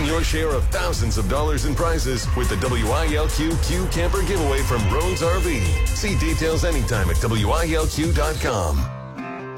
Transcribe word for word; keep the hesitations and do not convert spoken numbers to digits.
Claim your share of thousands of dollars in prizes with the W I L Q Q Camper giveaway from Rhodes R V. See details anytime at W I L Q dot com.